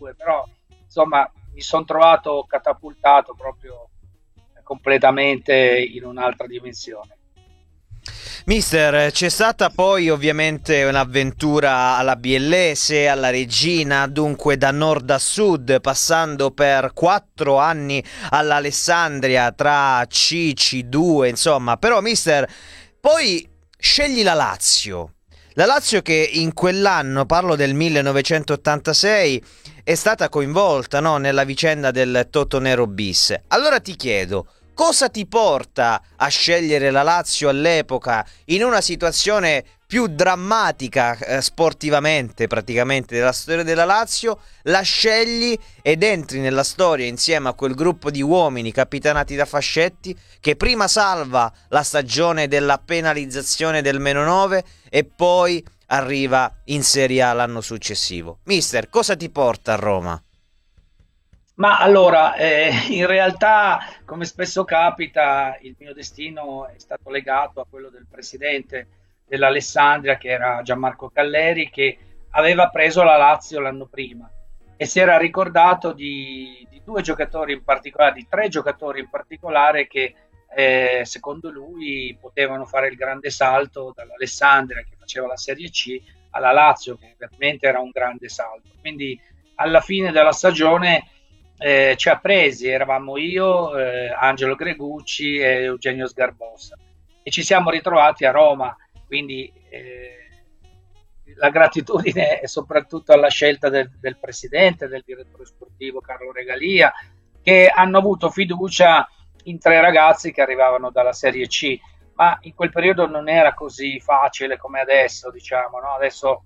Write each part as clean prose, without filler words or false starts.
comunque, però insomma mi sono trovato catapultato proprio completamente in un'altra dimensione. Mister, c'è stata poi ovviamente un'avventura alla Biellese, alla Regina, dunque da nord a sud, passando per 4 anni all'Alessandria tra C, C2, insomma. Però, mister, poi scegli la Lazio. La Lazio che in quell'anno, parlo del 1986, è stata coinvolta, no, nella vicenda del Toto Nero bis. Allora ti chiedo, cosa ti porta a scegliere la Lazio all'epoca in una situazione più drammatica sportivamente praticamente della storia della Lazio? La scegli ed entri nella storia insieme a quel gruppo di uomini capitanati da Fascetti che prima salva la stagione della penalizzazione del meno 9 e poi arriva in Serie A l'anno successivo. Mister, cosa ti porta a Roma? Ma allora, in realtà, come spesso capita, il mio destino è stato legato a quello del presidente dell'Alessandria, che era Gianmarco Calleri, che aveva preso la Lazio l'anno prima e si era ricordato di due giocatori in particolare, di tre giocatori in particolare che secondo lui potevano fare il grande salto dall'Alessandria, che faceva la Serie C, alla Lazio, che veramente era un grande salto. Quindi alla fine della stagione ci ha presi, eravamo io, Angelo Gregucci e Eugenio Sgarbossa e ci siamo ritrovati a Roma, quindi la gratitudine è soprattutto alla scelta del presidente, del direttore sportivo Carlo Regalia, che hanno avuto fiducia in tre ragazzi che arrivavano dalla Serie C, ma in quel periodo non era così facile come adesso, diciamo, no? Adesso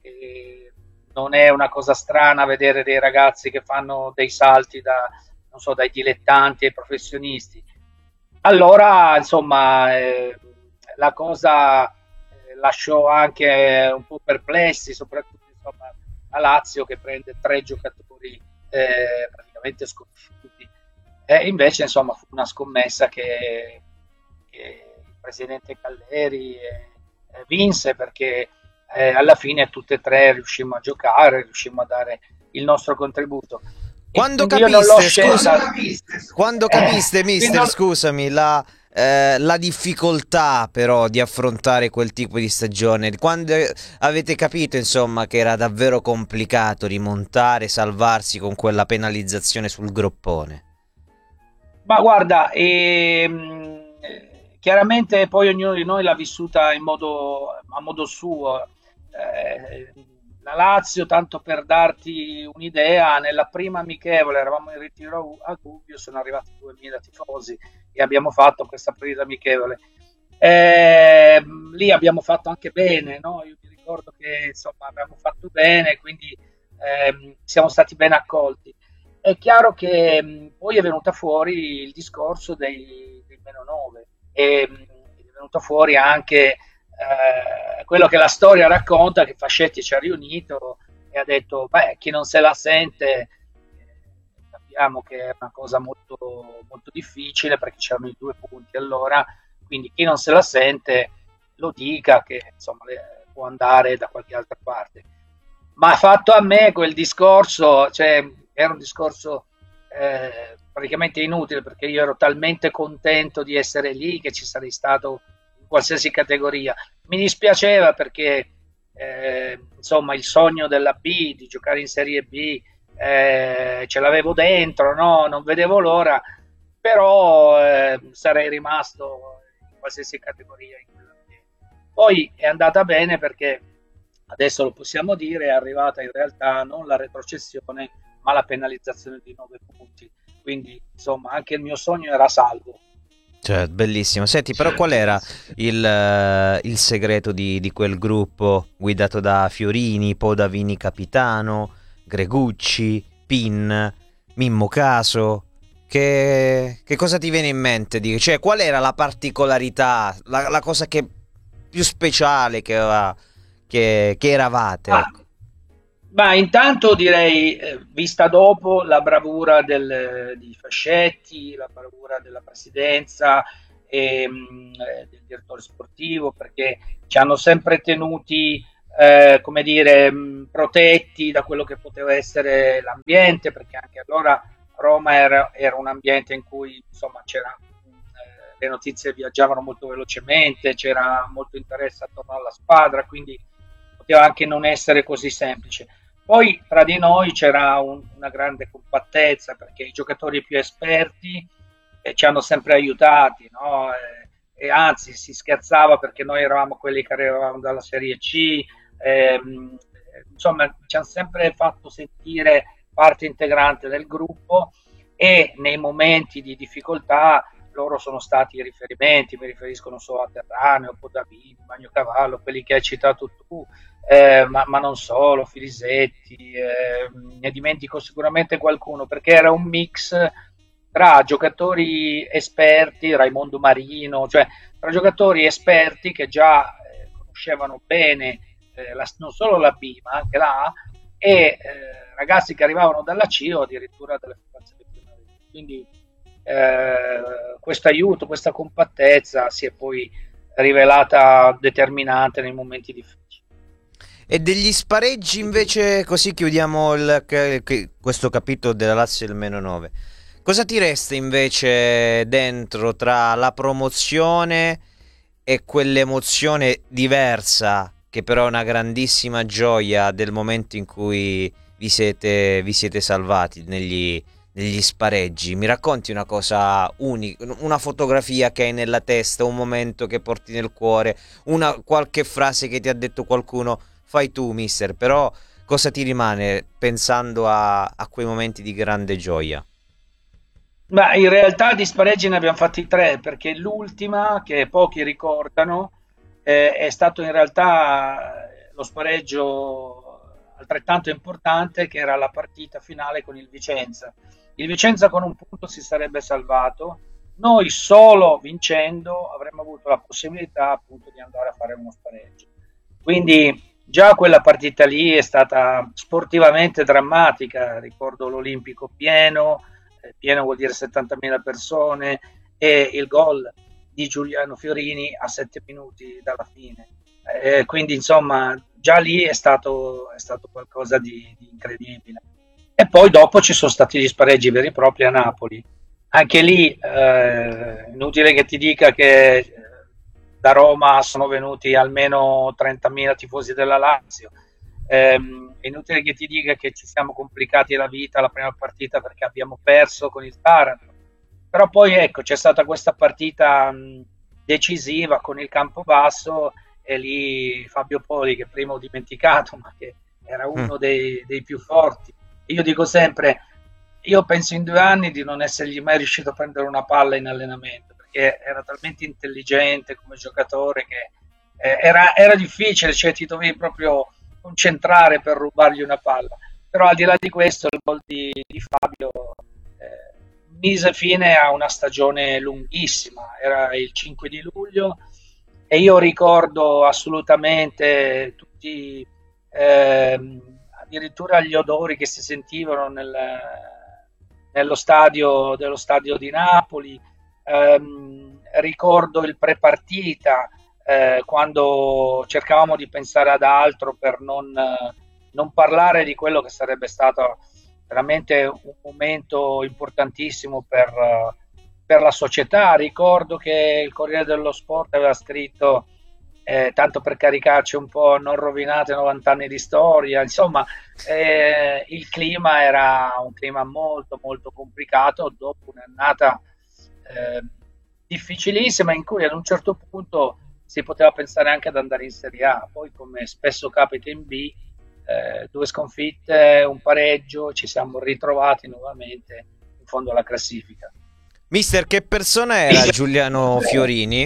non è una cosa strana vedere dei ragazzi che fanno dei salti non so, dai dilettanti ai professionisti. Allora, insomma, la cosa lasciò anche un po' perplessi, soprattutto insomma, la Lazio che prende tre giocatori praticamente sconosciuti. E invece, insomma, fu una scommessa che il presidente Calleri vinse perché alla fine tutte e tre riuscimmo a giocare, riuscimmo a dare il nostro contributo. E Quando quindi io non l'ho capiste, scelta. quando capiste, Quindi mister, scusami, la difficoltà però di affrontare quel tipo di stagione, quando avete capito, insomma, che era davvero complicato rimontare, salvarsi con quella penalizzazione sul groppone? ma guarda, chiaramente poi ognuno di noi l'ha vissuta a modo suo. Eh, la Lazio, tanto per darti un'idea, nella prima amichevole eravamo in ritiro a Gubbio, sono arrivati 2000 tifosi e abbiamo fatto questa partita amichevole. Lì abbiamo fatto anche bene, no? Io mi ricordo che insomma abbiamo fatto bene, quindi siamo stati ben accolti. È chiaro che poi è venuta fuori il discorso dei meno 9 e è venuto fuori anche quello che la storia racconta, che Fascetti ci ha riunito e ha detto, beh, chi non se la sente, capiamo che è una cosa molto, molto difficile perché c'erano i 2 punti allora, quindi chi non se la sente lo dica che insomma può andare da qualche altra parte. Ma fatto a me quel discorso, cioè era un discorso praticamente inutile perché io ero talmente contento di essere lì che ci sarei stato in qualsiasi categoria. Mi dispiaceva perché insomma il sogno della B, di giocare in Serie B, ce l'avevo dentro, no? Non vedevo l'ora, però sarei rimasto in qualsiasi categoria in quell'ambiente. Poi è andata bene perché adesso lo possiamo dire, è arrivata in realtà non la retrocessione, ma la penalizzazione di 9 punti. Quindi, insomma, anche il mio sogno era salvo. Cioè, bellissimo. Senti, però qual era il segreto di quel gruppo guidato da Fiorini, Podavini capitano, Gregucci, Pin, Mimmo Caso? Che cosa ti viene in mente? Cioè, qual era la particolarità, la cosa che più speciale che eravate? Ah, Ecco. ma intanto direi, vista dopo, la bravura di Fascetti, la bravura della presidenza e del direttore sportivo, perché ci hanno sempre tenuti come dire, protetti da quello che poteva essere l'ambiente, perché anche allora Roma era un ambiente in cui insomma c'era le notizie viaggiavano molto velocemente, c'era molto interesse attorno alla squadra, quindi poteva anche non essere così semplice. Poi tra di noi c'era una grande compattezza perché i giocatori più esperti ci hanno sempre aiutati, no? E anzi si scherzava perché noi eravamo quelli che arrivavamo dalla Serie C, ehm, insomma ci hanno sempre fatto sentire parte integrante del gruppo e nei momenti di difficoltà loro sono stati i riferimenti, mi riferisco non solo a Terraneo, Podavini, Magnocavallo, quelli che hai citato tu, ma non solo, Filisetti, ne dimentico sicuramente qualcuno, perché era un mix tra giocatori esperti, Raimondo Marino, cioè tra giocatori esperti che già conoscevano bene non solo la B, ma anche la A, e ragazzi che arrivavano dalla C o addirittura dalle formazioni primarie. Quindi questo aiuto, questa compattezza si è poi rivelata determinante nei momenti difficili. E degli spareggi invece, così chiudiamo questo capitolo della Lazio del meno 9. Cosa ti resta invece dentro tra la promozione e quell'emozione diversa, che però è una grandissima gioia del momento in cui vi siete salvati negli spareggi? Mi racconti una cosa unica, una fotografia che hai nella testa, un momento che porti nel cuore, qualche frase che ti ha detto qualcuno? Fai tu, mister, però cosa ti rimane pensando a quei momenti di grande gioia? Ma in realtà di spareggi ne abbiamo fatti tre, perché l'ultima, che pochi ricordano, è stato in realtà lo spareggio altrettanto importante, che era la partita finale con il Vicenza. Il Vicenza con un punto si sarebbe salvato, noi solo vincendo avremmo avuto la possibilità appunto di andare a fare uno spareggio. Quindi già quella partita lì è stata sportivamente drammatica, ricordo l'Olimpico pieno, pieno vuol dire 70.000 persone, e il gol di Giuliano Fiorini a 7 minuti dalla fine. Quindi insomma già lì è stato qualcosa di incredibile. E poi dopo ci sono stati gli spareggi veri e propri a Napoli. Anche lì inutile che ti dica che da Roma sono venuti almeno 30.000 tifosi della Lazio. È inutile che ti dica che ci siamo complicati la vita la prima partita perché abbiamo perso con il Taranto, però poi ecco c'è stata questa partita decisiva con il Campobasso e lì Fabio Poli, che prima ho dimenticato ma che era Mm. uno dei più forti. Io dico sempre, io penso in 2 anni di non essergli mai riuscito a prendere una palla in allenamento perché era talmente intelligente come giocatore che era difficile, cioè ti dovevi proprio concentrare per rubargli una palla. Però al di là di questo, il gol di Fabio mise fine a una stagione lunghissima, era il 5 di luglio e io ricordo assolutamente tutti, addirittura gli odori che si sentivano dello stadio di Napoli. Ricordo il pre-partita, quando cercavamo di pensare ad altro per non parlare di quello che sarebbe stato veramente un momento importantissimo per la società. Ricordo che il Corriere dello Sport aveva scritto, tanto per caricarci un po', non rovinate 90 anni di storia, insomma il clima era un clima molto molto complicato dopo un'annata eh, difficilissima in cui ad un certo punto si poteva pensare anche ad andare in Serie A, poi come spesso capita in B, 2 sconfitte, un pareggio, ci siamo ritrovati nuovamente in fondo alla classifica. Mister, che persona era Giuliano Fiorini?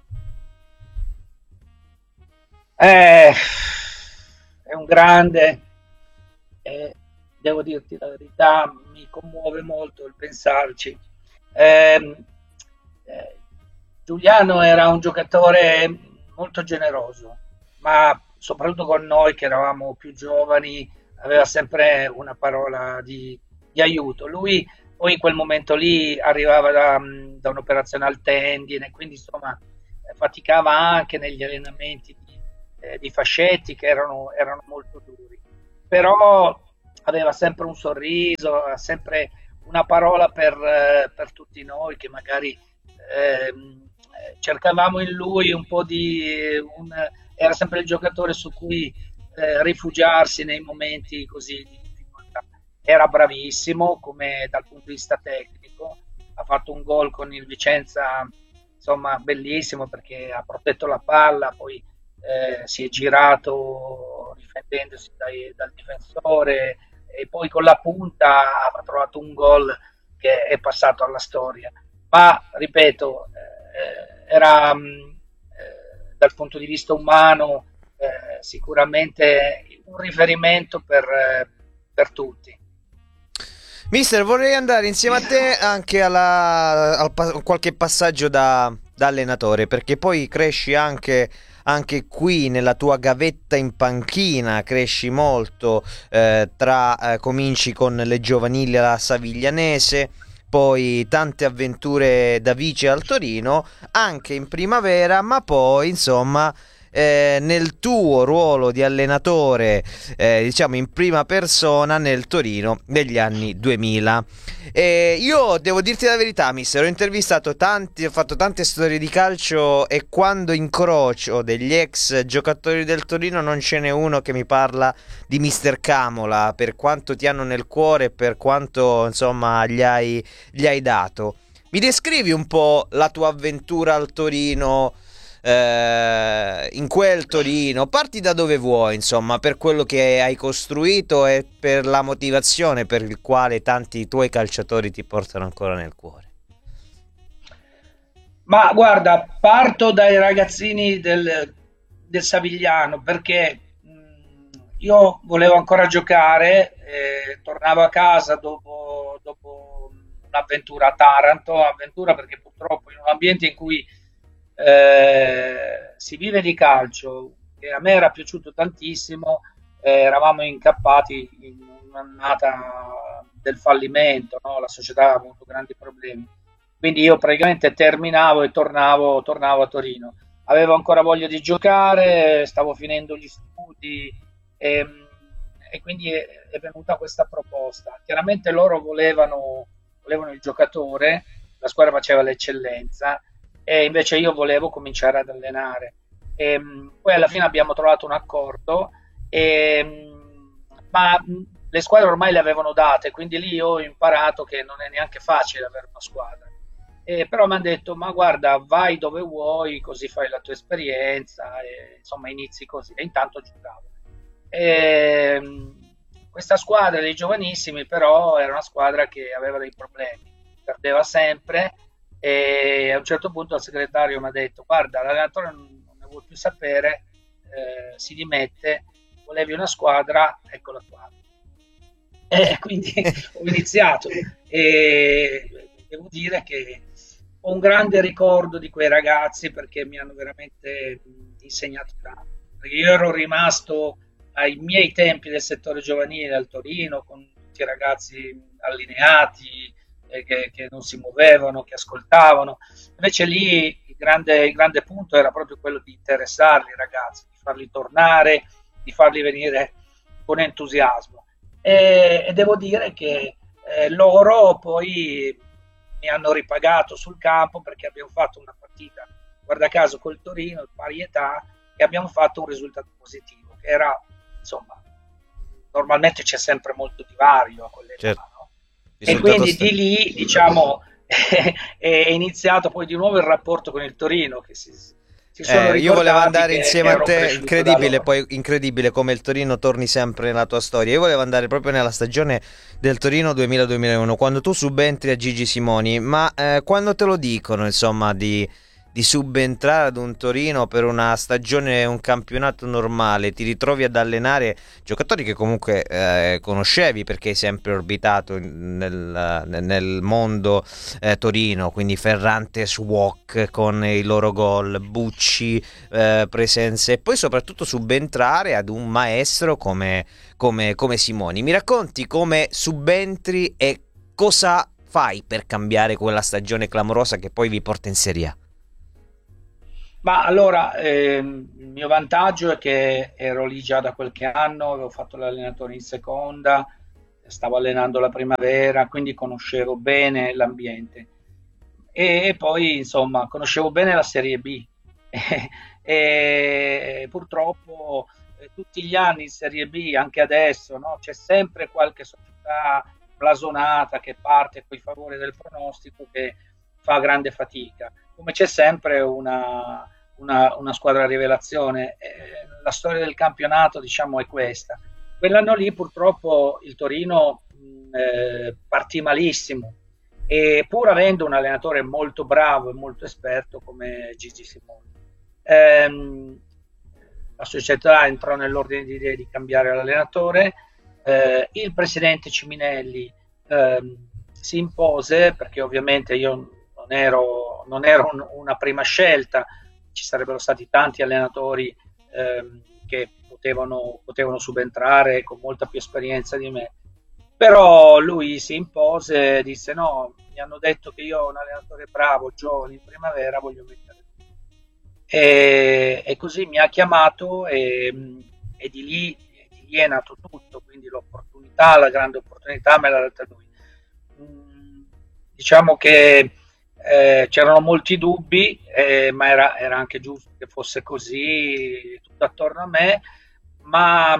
Eh, è un grande, e devo dirti la verità, mi commuove molto il pensarci. Eh, eh, Giuliano era un giocatore molto generoso, ma soprattutto con noi che eravamo più giovani, aveva sempre una parola di aiuto. Lui poi in quel momento lì arrivava da un'operazione al tendine, quindi insomma faticava anche negli allenamenti di fascetti che erano molto duri, però aveva sempre un sorriso, aveva sempre una parola per tutti noi che magari cercavamo in lui un po' era sempre il giocatore su cui rifugiarsi nei momenti così di difficoltà. Era bravissimo come dal punto di vista tecnico, ha fatto un gol con il Vicenza, insomma, bellissimo perché ha protetto la palla, poi si è girato difendendosi dal difensore e poi con la punta ha trovato un gol che è passato alla storia. Ma ripeto, era dal punto di vista umano sicuramente un riferimento per tutti. Mister, vorrei andare insieme a te anche qualche passaggio da allenatore, perché poi cresci anche qui nella tua gavetta in panchina, cresci molto, cominci con le giovanili alla Saviglianese, poi tante avventure da vice al Torino, anche in primavera, ma poi insomma nel tuo ruolo di allenatore, diciamo in prima persona nel Torino degli anni 2000. Io devo dirti la verità, mister, ho intervistato tanti, ho fatto tante storie di calcio e quando incrocio degli ex giocatori del Torino non ce n'è uno che mi parla di mister Camola, per quanto ti hanno nel cuore e per quanto insomma gli hai dato. Mi descrivi un po' la tua avventura al Torino, in quel Torino, parti da dove vuoi, insomma, per quello che hai costruito e per la motivazione per il quale tanti tuoi calciatori ti portano ancora nel cuore. Ma guarda, parto dai ragazzini del Savigliano perché io volevo ancora giocare, tornavo a casa dopo un'avventura a Taranto, avventura perché purtroppo in un ambiente in cui si vive di calcio, che a me era piaciuto tantissimo, eravamo incappati in un'annata del fallimento, no? La società ha avuto grandi problemi, quindi io praticamente terminavo e tornavo a Torino. Avevo ancora voglia di giocare, stavo finendo gli studi e, e quindi è venuta questa proposta. Chiaramente loro volevano il giocatore, la squadra faceva l'eccellenza e invece io volevo cominciare ad allenare. Poi alla fine abbiamo trovato un accordo, ma le squadre ormai le avevano date, quindi lì ho imparato che non è neanche facile avere una squadra. Però mi hanno detto, ma guarda, vai dove vuoi, così fai la tua esperienza, e, insomma inizi così. E intanto giocavo. Questa squadra dei giovanissimi però era una squadra che aveva dei problemi, perdeva sempre e a un certo punto il segretario mi ha detto guarda l'allenatore non ne vuole più sapere, si dimette, volevi una squadra, eccola qua. E quindi ho iniziato e devo dire che ho un grande ricordo di quei ragazzi perché mi hanno veramente insegnato tanto. Perché io ero rimasto ai miei tempi del settore giovanile al Torino con tutti i ragazzi allineati, che non si muovevano, che ascoltavano. Invece lì il grande punto era proprio quello di interessarli i ragazzi, di farli tornare, di farli venire con entusiasmo. E devo dire che loro poi mi hanno ripagato sul campo perché abbiamo fatto una partita, guarda caso, col Torino, di pari età, e abbiamo fatto un risultato positivo, che era, insomma, normalmente c'è sempre molto divario a quell'età, certo. No? E quindi di lì, diciamo, è iniziato poi di nuovo il rapporto con il Torino, che io volevo andare insieme a te, incredibile, poi incredibile come il Torino torni sempre nella tua storia. Io volevo andare proprio nella stagione del Torino 2000-2001, quando tu subentri a Gigi Simoni, ma quando te lo dicono, insomma, di subentrare ad un Torino per una stagione, un campionato normale, ti ritrovi ad allenare giocatori che comunque conoscevi perché hai sempre orbitato nel mondo Torino, quindi Ferrantes, Wok con i loro gol, Bucci, presenze, e poi soprattutto subentrare ad un maestro come Simoni. Mi racconti come subentri e cosa fai per cambiare quella stagione clamorosa che poi vi porta in Serie A? Ma allora, il mio vantaggio è che ero lì già da qualche anno, avevo fatto l'allenatore in seconda, stavo allenando la primavera, quindi conoscevo bene l'ambiente. E poi, insomma, conoscevo bene la Serie B. E purtroppo tutti gli anni in Serie B, anche adesso, no, c'è sempre qualche società blasonata che parte con i favori del pronostico che fa grande fatica, come c'è sempre una squadra rivelazione. La storia del campionato, diciamo, è questa. Quell'anno lì purtroppo il Torino partì malissimo, e pur avendo un allenatore molto bravo e molto esperto come Gigi Simoni. Ehm, la società entrò nell'ordine di idee di cambiare l'allenatore, il presidente Ciminelli si impose, perché ovviamente io non ero una prima scelta, ci sarebbero stati tanti allenatori che potevano subentrare con molta più esperienza di me, però lui si impose e disse no, mi hanno detto che io ho un allenatore bravo, giovane, in primavera, voglio mettere. E così mi ha chiamato e di lì è nato tutto, quindi l'opportunità, la grande opportunità me l'ha data lui. Diciamo che c'erano molti dubbi, ma era anche giusto che fosse così tutto attorno a me, ma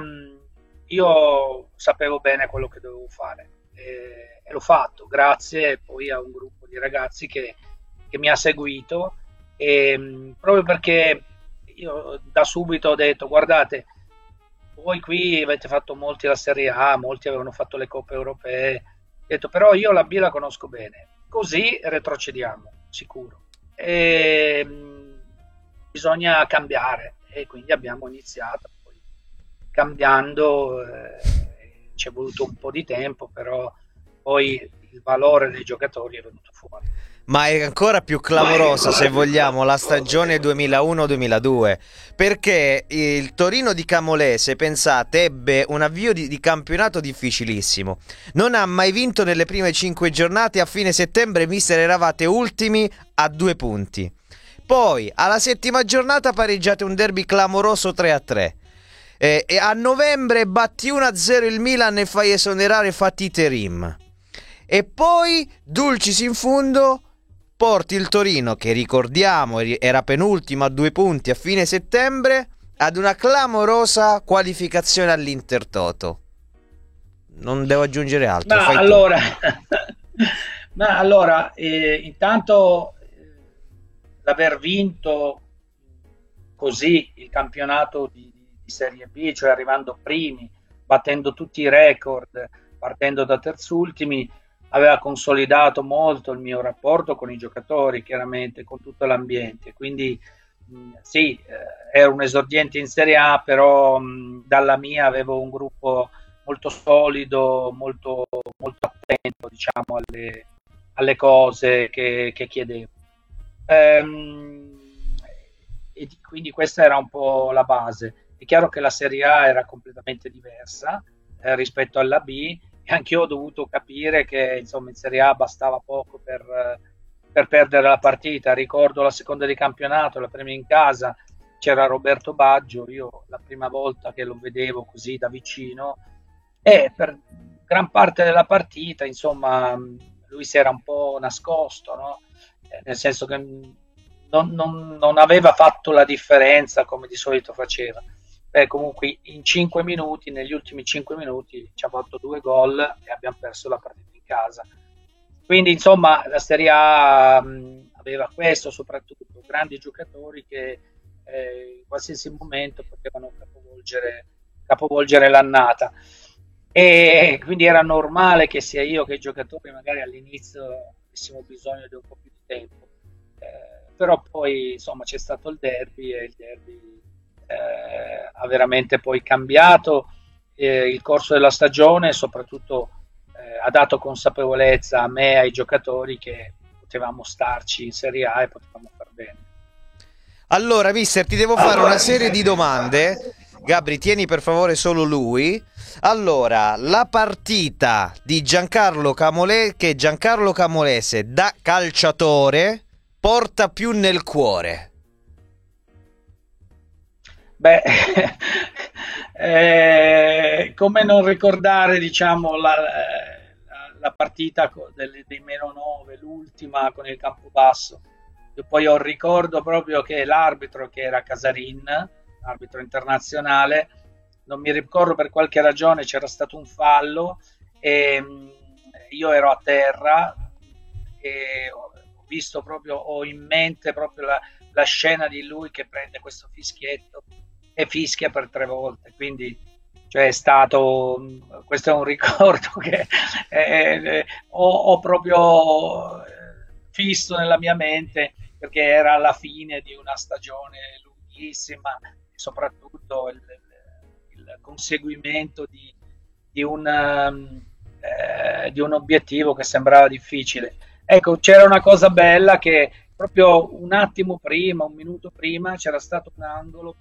io sapevo bene quello che dovevo fare e l'ho fatto grazie poi a un gruppo di ragazzi che mi ha seguito, proprio perché io da subito ho detto guardate, voi qui avete fatto molti la Serie A, molti avevano fatto le coppe europee, ho detto però io la B la conosco bene, così retrocediamo sicuro, e bisogna cambiare, e quindi abbiamo iniziato poi cambiando, ci è voluto un po' di tempo, però poi il valore dei giocatori è venuto fuori. Ma è ancora più clamorosa, se vogliamo, la stagione 2001-2002, perché il Torino di Camolese, pensate, ebbe un avvio di campionato difficilissimo. Non ha mai vinto nelle prime 5 giornate, a fine settembre, mister, eravate ultimi a 2 punti. Poi, alla settima giornata, pareggiate un derby clamoroso 3-3. E a novembre batti 1-0 il Milan e fai esonerare Fatih Terim. E poi, dulcis in fundo, porti il Torino, che ricordiamo era penultimo a 2 punti a fine settembre, ad una clamorosa qualificazione all'Intertoto. Non devo aggiungere altro. Ma allora, ma allora intanto l'aver vinto così il campionato di Serie B, cioè arrivando primi, battendo tutti i record, partendo da terzultimi, aveva consolidato molto il mio rapporto con i giocatori, chiaramente, con tutto l'ambiente. Quindi sì, ero un esordiente in Serie A, però dalla mia avevo un gruppo molto solido, molto, molto attento, diciamo, alle cose che chiedevo. E quindi questa era un po' la base. È chiaro che la Serie A era completamente diversa rispetto alla B, e anche io ho dovuto capire che insomma in Serie A bastava poco per perdere la partita. Ricordo la seconda di campionato, la prima in casa, c'era Roberto Baggio, io la prima volta che lo vedevo così da vicino, e per gran parte della partita insomma lui si era un po' nascosto, no? Nel senso che non aveva fatto la differenza come di solito faceva. Beh, comunque in 5 minuti, negli ultimi 5 minuti ci ha fatto 2 gol e abbiamo perso la partita in casa. Quindi insomma la Serie A aveva questo, soprattutto grandi giocatori che in qualsiasi momento potevano capovolgere l'annata, e quindi era normale che sia io che i giocatori magari all'inizio avessimo bisogno di un po' più di tempo, però poi insomma c'è stato il derby, e il derby ha veramente poi cambiato il corso della stagione, e soprattutto ha dato consapevolezza a me e ai giocatori che potevamo starci in Serie A e potevamo far bene. Allora, mister, ti devo fare una serie di domande. Gabri, tieni per favore solo lui. Allora, la partita di Giancarlo che Giancarlo Camolese da calciatore porta più nel cuore. Beh, come non ricordare, diciamo, la partita dei meno 9, l'ultima con il Campobasso. Io poi ho il ricordo proprio che l'arbitro, che era Casarin, arbitro internazionale, non mi ricordo per qualche ragione, c'era stato un fallo e io ero a terra e ho visto proprio, ho in mente proprio la scena di lui che prende questo fischietto e fischia per 3 volte. Quindi, cioè, è stato, questo è un ricordo che ho proprio fisso nella mia mente, perché era alla fine di una stagione lunghissima e soprattutto il conseguimento di un obiettivo che sembrava difficile. Ecco, c'era una cosa bella che proprio un attimo prima, un minuto prima, c'era stato un angolo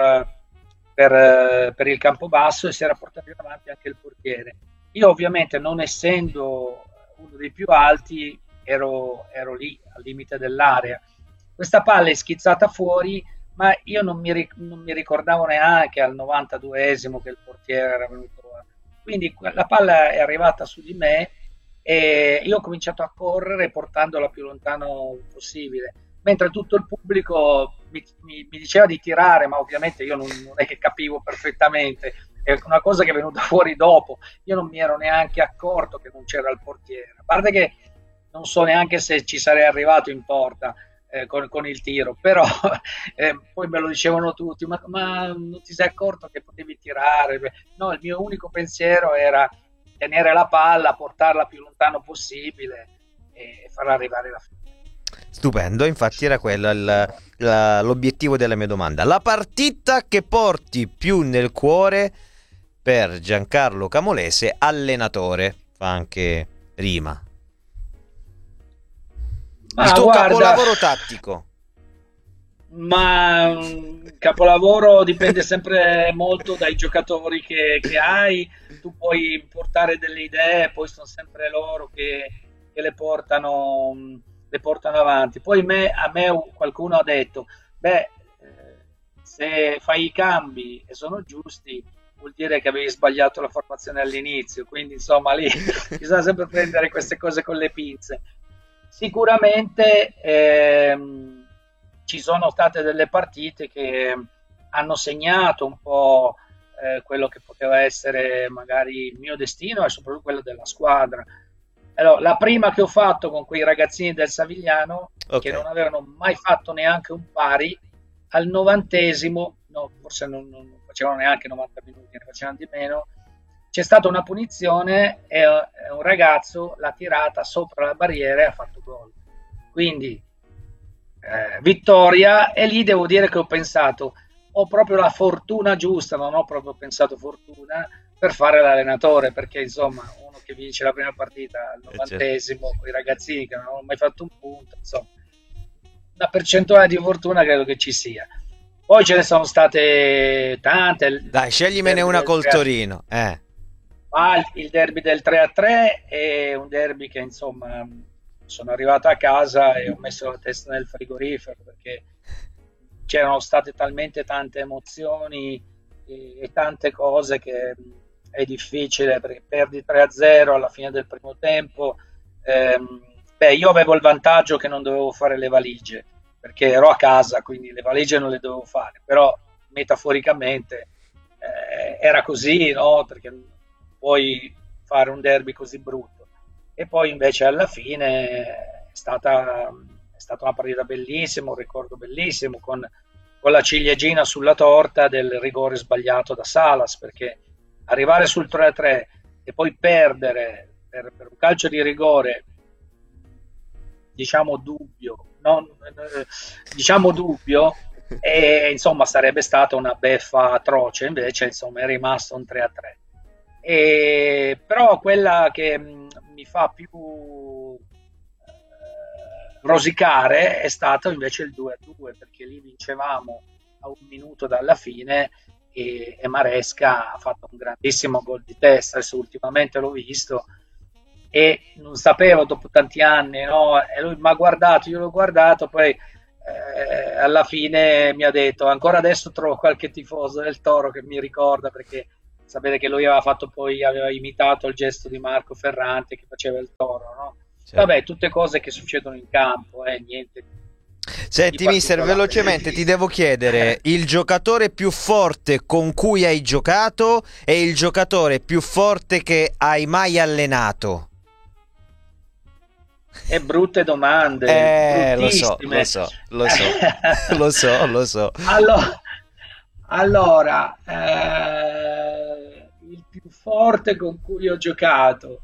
per il Campobasso e si era portato avanti anche il portiere. Io ovviamente, non essendo uno dei più alti, ero lì al limite dell'area. Questa palla è schizzata fuori, ma io non mi ricordavo neanche al 92esimo che il portiere era venuto. Quindi la palla è arrivata su di me e io ho cominciato a correre portandola più lontano possibile, mentre tutto il pubblico mi diceva di tirare, ma ovviamente io non è che capivo perfettamente, è una cosa che è venuta fuori dopo, io non mi ero neanche accorto che non c'era il portiere, a parte che non so neanche se ci sarei arrivato in porta con il tiro, però poi me lo dicevano tutti, ma non ti sei accorto che potevi tirare? No, il mio unico pensiero era tenere la palla, portarla più lontano possibile e farla arrivare alla fine. Stupendo, infatti era quello l'obiettivo della mia domanda. La partita che porti più nel cuore per Giancarlo Camolese, allenatore, fa anche rima. Il tuo capolavoro tattico. Ma capolavoro dipende sempre molto dai giocatori che hai. Tu puoi portare delle idee, poi sono sempre loro che le portano avanti. Poi a me qualcuno ha detto, beh, se fai i cambi e sono giusti, vuol dire che avevi sbagliato la formazione all'inizio. Quindi insomma lì bisogna sempre prendere queste cose con le pinze. Sicuramente ci sono state delle partite che hanno segnato un po' quello che poteva essere magari il mio destino e soprattutto quello della squadra. Allora, la prima che ho fatto con quei ragazzini del Savigliano, che non avevano mai fatto neanche un pari, al 90esimo, no, forse non facevano neanche 90 minuti, ne facevano di meno, c'è stata una punizione e un ragazzo l'ha tirata sopra la barriera e ha fatto gol. Quindi vittoria, e lì devo dire che ho pensato, ho proprio la fortuna giusta, non ho proprio pensato fortuna per fare l'allenatore, perché insomma uno che vince la prima partita al 90esimo con i ragazzini che non hanno mai fatto un punto, insomma una percentuale di fortuna credo che ci sia. Poi ce ne sono state tante. Dai, scegliemene una col Torino. Il derby del 3-3 è un derby che insomma sono arrivato a casa e ho messo la testa nel frigorifero, perché c'erano state talmente tante emozioni e tante cose che è difficile, perché perdi 3-0 alla fine del primo tempo. Io avevo il vantaggio che non dovevo fare le valigie, perché ero a casa, quindi le valigie non le dovevo fare, però metaforicamente era così, no? Perché non puoi fare un derby così brutto. E poi invece alla fine è stata una partita bellissima, un ricordo bellissimo, con la ciliegina sulla torta del rigore sbagliato da Salas, perché arrivare sul 3-3 e poi perdere per un calcio di rigore, diciamo dubbio, e insomma sarebbe stata una beffa atroce, invece insomma è rimasto un 3-3. Però quella che mi fa più rosicare è stato invece il 2-2, perché lì vincevamo a un minuto dalla fine e Maresca ha fatto un grandissimo gol di testa. Adesso ultimamente l'ho visto e non sapevo dopo tanti anni, no? E lui mi ha guardato, io l'ho guardato, poi alla fine mi ha detto, ancora adesso trovo qualche tifoso del Toro che mi ricorda, perché sapete che lui aveva imitato il gesto di Marco Ferrante che faceva il Toro, no? Certo. Vabbè, tutte cose che succedono in campo, niente. Senti, mister, velocemente ti devo chiedere il giocatore più forte con cui hai giocato e il giocatore più forte che hai mai allenato. E brutte domande, Lo so. Allora, il più forte con cui ho giocato,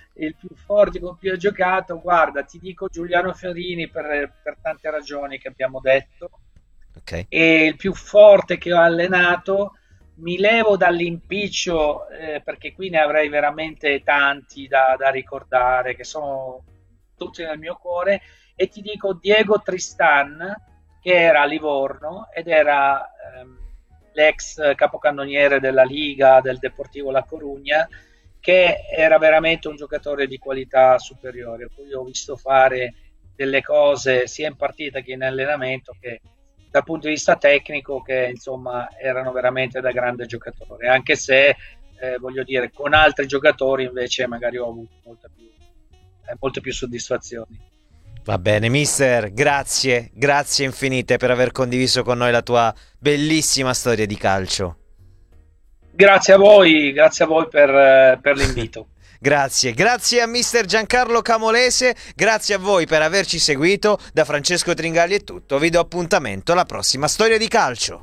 guarda, ti dico Giuliano Fiorini per tante ragioni che abbiamo detto. Okay. E il più forte che ho allenato, mi levo dall'impiccio, perché qui ne avrei veramente tanti da ricordare, che sono tutti nel mio cuore, e ti dico Diego Tristan, che era a Livorno ed era l'ex capocannoniere della Liga del Deportivo La Corugna, che era veramente un giocatore di qualità superiore. Poi ho visto fare delle cose sia in partita che in allenamento che dal punto di vista tecnico, che insomma erano veramente da grande giocatore, anche se voglio dire, con altri giocatori invece magari ho avuto molte più soddisfazioni. Va bene, mister, grazie infinite per aver condiviso con noi la tua bellissima storia di calcio. Grazie a voi per l'invito. Grazie a mister Giancarlo Camolese, grazie a voi per averci seguito. Da Francesco Tringali è tutto, vi do appuntamento alla prossima storia di calcio.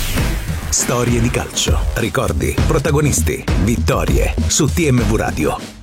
Storie di calcio, ricordi, protagonisti, vittorie su TMV Radio.